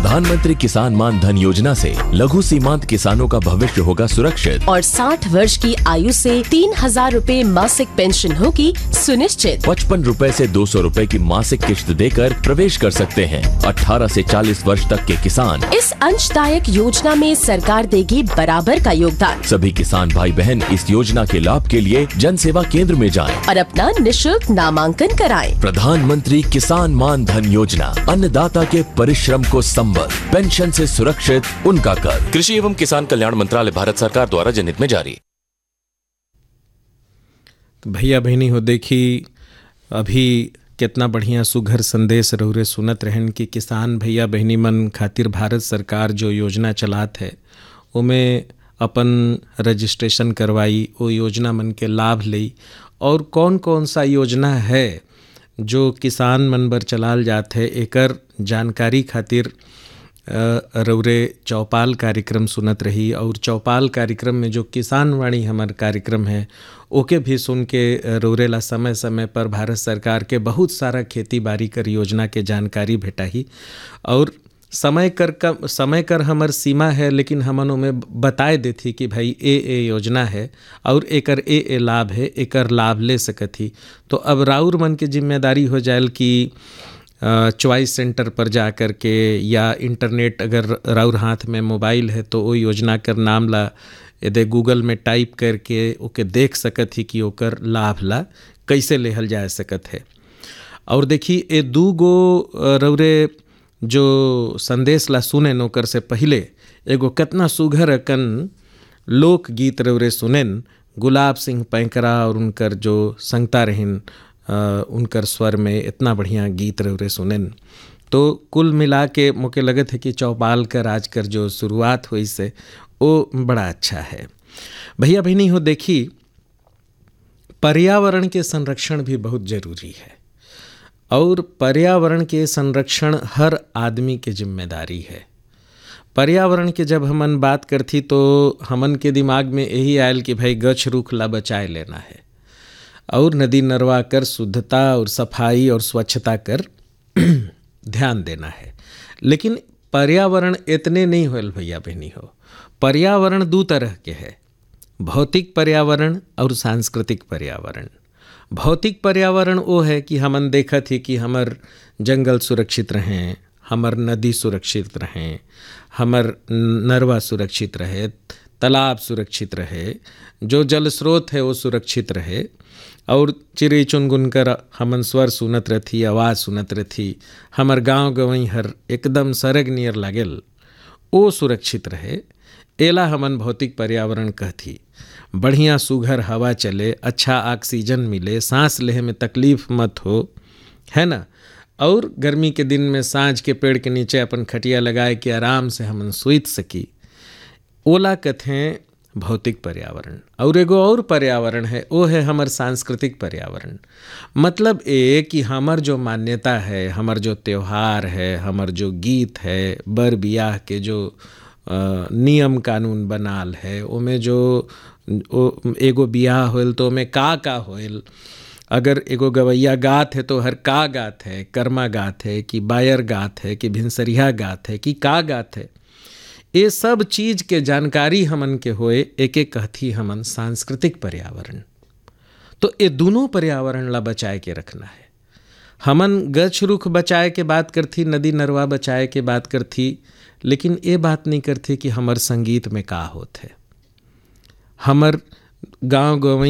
प्रधानमंत्री किसान मान धन योजना से लघु सीमांत किसानों का भविष्य होगा सुरक्षित और 60 वर्ष की आयु से 3,000 रूपए मासिक पेंशन होगी सुनिश्चित। 55 रूपए से 200 रूपए की मासिक किश्त देकर प्रवेश कर सकते हैं। 18 से 40 वर्ष तक के किसान इस अंशदायक योजना में सरकार देगी बराबर का योगदान। सभी किसान भाई बहन इस योजना के लाभ के लिए जन सेवा केंद्र में जाएं और अपना निशुल्क नामांकन कराएं। प्रधानमंत्री किसान मान धन योजना, अन्नदाता के परिश्रम को संबल, पेंशन से सुरक्षित उनका कर। कृषि एवं किसान कल्याण मंत्रालय, भारत सरकार द्वारा जनहित में जारी। तो भैया बहनी हो देखी अभी कितना बढ़िया सुघर संदेश रहुरे सुनत रहन कि किसान भैया बहनी मन खातिर भारत सरकार जो योजना चलात है उमे अपन रजिस्ट्रेशन करवाई, वो योजना मन के लाभ लई। और कौन कौन सा योजना है जो किसान मन बर चलाल जात है एकर जानकारी खातिर रउरे चौपाल कार्यक्रम सुनत रही। और चौपाल कार्यक्रम में जो किसान वाणी हमार कार्यक्रम है ओके भी सुन के रउरे ला समय समय पर भारत सरकार के बहुत सारा खेती बाड़ी कर योजना के जानकारी भेटाही। और समय कर हमर सीमा है, लेकिन हमन में बताए देथी कि भाई ए योजना है और एकर ए लाभ है, एकर लाभ ले सकत ही। तो अब राउर मन के जिम्मेदारी हो जाए कि चॉइस सेंटर पर जा कर के या इंटरनेट अगर राउर हाथ में मोबाइल है तो वो योजना कर नाम ला यदि गूगल में टाइप करके ओके देख सकत ही कि ओकर लाभ ला कैसे लेहल जा सकत है। और देखी ये 2 गो रउरे जो संदेश ला सुने नौकर से पहले एगो कितना सुघर अकन लोकगीत रउरे सुनेन गुलाब सिंह पैंकरा और उनकर जो संगता रहिन उनकर स्वर में इतना बढ़िया गीत रउरे सुनेन। तो कुल मिला के मुझे लगत है कि चौपाल कर आज कर जो शुरुआत हुई से वो बड़ा अच्छा है। भैया बहनी हो देखी पर्यावरण के संरक्षण भी बहुत ज़रूरी है और पर्यावरण के संरक्षण हर आदमी के जिम्मेदारी है। पर्यावरण के जब हमन बात करती तो हमन के दिमाग में यही आयल कि भाई गछ रुख ला बचाए लेना है और नदी नरवा कर शुद्धता और सफाई और स्वच्छता कर ध्यान देना है। लेकिन पर्यावरण इतने नहीं होल भैया बहनी हो। पर्यावरण 2 तरह के है, भौतिक पर्यावरण और सांस्कृतिक पर्यावरण। भौतिक पर्यावरण वो है कि हमन देखत ही कि हमर जंगल सुरक्षित रहें, हमर नदी सुरक्षित रहें, हमर नरवा सुरक्षित रहे, तालाब सुरक्षित रहे, जो जल स्रोत है वो सुरक्षित रहे और चिड़ै चुनगुन कर हमन स्वर सुनत रहती, आवाज़ सुनत रहती, हमर गांव गवई हर एकदम सरग नियर लागेल, वो सुरक्षित रहे। एला हमन भौतिक पर्यावरण कहती। बढ़िया सुघर हवा चले, अच्छा ऑक्सीजन मिले, सांस लेहे में तकलीफ मत हो, है ना। और गर्मी के दिन में सांझ के पेड़ के नीचे अपन खटिया लगाए कि आराम से हमन सुइत सकी, ओला कथें भौतिक पर्यावरण। और एगो और पर्यावरण है वो है हमर सांस्कृतिक पर्यावरण। मतलब ये कि हमर जो मान्यता है, हमर जो त्यौहार है, हमर जो गीत है, बर बियाह के जो नियम कानून बनाल है, ओमें जो एगो बियाह होल तो ओमें का होल, अगर एगो गवैया गात है तो हर का गात है, कर्मा गात है कि बायर गात है कि भिनसरिया गात है कि का गात है, ये सब चीज़ के जानकारी हमन के होए एक कहती हमन सांस्कृतिक पर्यावरण। तो ये दोनों पर्यावरण ला बचाए के रखना है। हमन गछ रुख बचाए के बात करती, नदी नरवा बचाए के बात करती, लेकिन ये बात नहीं करती कि हमर संगीत में का होत है, हमर गांव गवई